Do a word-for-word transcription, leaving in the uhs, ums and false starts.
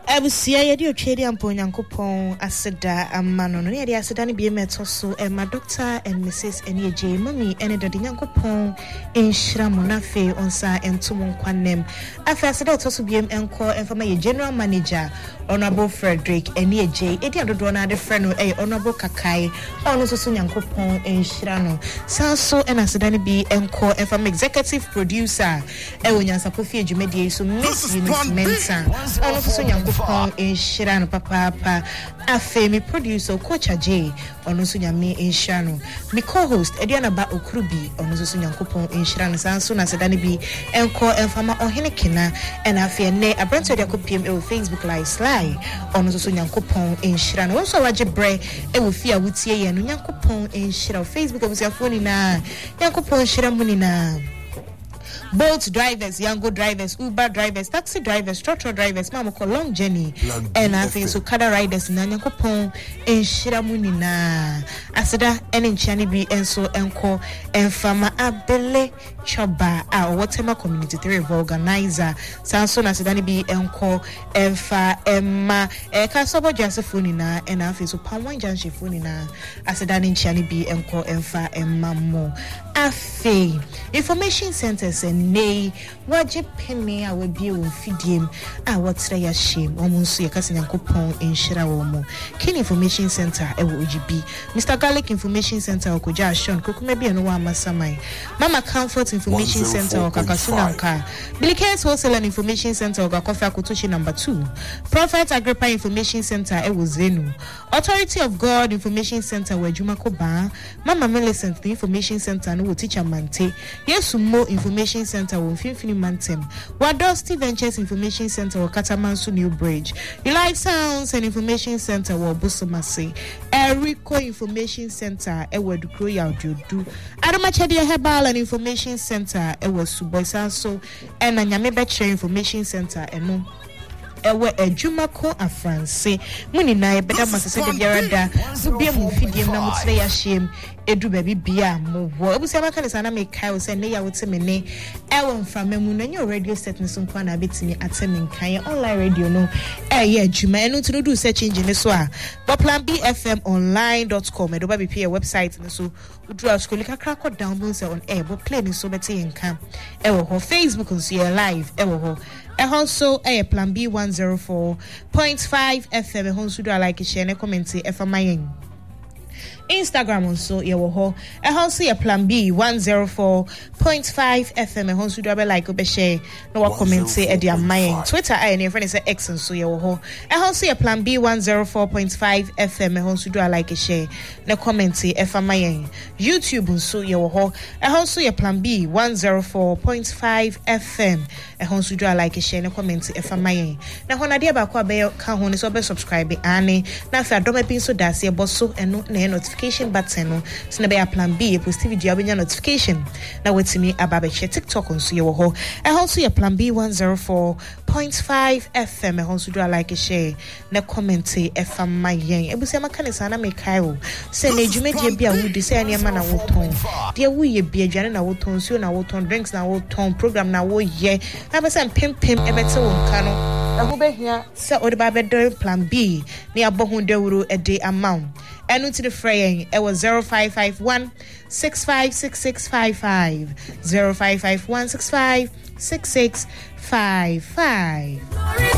Abusia yedi ochedi ampo nyankopon aseda amano no yedi aseda ne bie meto so e ma doctor and missus Enieje mami ene dodi nyankopon enhira mo na fe onsa entomo nkwanem afa aseda to so biem enko enfama ye general manager Honorable Frederick Enieje edi adodo na de friend no e Honorable Kakai ono so so nyankopon enhira no sanso ena aseda ne bi enko enfama executive producer e wonyansa kofi adwumedie so Miss Eunice Mensa ono so so nyankopon in Shirano Papa Papa Afemi producer Coach J ono so nyame in Shirano mi co-host Ediana Ba Okrubi ono so so nyankopon in Shirano sanso na sedane bi enko enfama ohene kena ena afia ne abrante de akopiem e Facebook live sly ono so so nyankopon in Shirano won so waje bre e wo fia wutie ye no nyankopon in Shirano Facebook obusia phone na nyankopon Shirano muni na boat drivers, Yango drivers, Uber drivers, taxi drivers, trotro drivers, mama ko long journey, and I think so kada riders na nyakopon enhira muni na aseda ene nchani bi enso enko enfama abele choba a whatever community three organizer sanso na aseda ni bi enko enfa emma e ka sobo jasefo ni na and I think so pamwan janshefo ni na aseda ni nchani bi enko enfa emma mo afi information centers nei waje pene a wabie wo fidiem a wotra ya shame omo nso ye kase nyankopon enhira wo mo kin information center e wo ogibi Mister Garlic information center okoja ashon kokuma bia no wa masamai Mama Comfort information center okakasunanka Billikens wholesale information center okakofa akotochi number two Prophet Agrippa information center e wo Zenu Authority of God information center wa Jumakoba Mama Millicent information center no wo teacher Mante Yesu Mo information center wo Finfini Mantem Wadosti Ventures information center wo Katamansu New Bridge Life Sounds and information center wo Bosomase Erico information center e wo Dukro ya Ojodu Adamachede Herbal and information center e wo Suboisa so and Nyame Betre information center eno ewe ejumako afranse muni na e beda masese de biara da ubie mu fidiem na mutire ya hiem edu baby bia mo wo ebusia maka ne sana me kai o se ne ya wote me ne ewo mframamu na nyo radio set ne so kwa na betimi atemi nkan online radio no eh ye ejuma enu tunu do search engine so a plan b f m online dot com edo ba bi pia website ne so udura skoli kakra ko download se on air bo play ne so beti nkan ewo ho Facebook on see live ewo ho e also eh plan b one oh four point five F M hon so do like share ne comment e fa mayen Instagram also ye wo ho e also ye plan B one oh four point five F M hon so do be like obe share no wa comment e dia mayen Twitter I ne friend say X so ye wo ho e also ye plan B one oh four point five F M hon so do like share ne comment e fa mayen YouTube so ye wo ho e also ye plan B one oh four point five F M e hon so do like share ne comment e fa mayen na hona dia ba kwa be ka hon so be subscribe ane na fa do me pin so das ye boso eno na notification button no so na be plan B post video abenya notification na wetimi ababe share TikTok on so ye wo ho e also ye plan B one oh four point five F M e hon so do like share na comment e fa mayen ebusia maka ne sana me kai o se na dwumedie bia wudi se ane ma na woton de wu ye bia dwane na woton so na woton drinks na woton program na wo ye na be se pempem e bete wo nka no na ho behia se o de ba be do plan B ne abohu dewuro e de amount enu to the fraying it was zero five five one six five six six five five zero five five one six five six six five five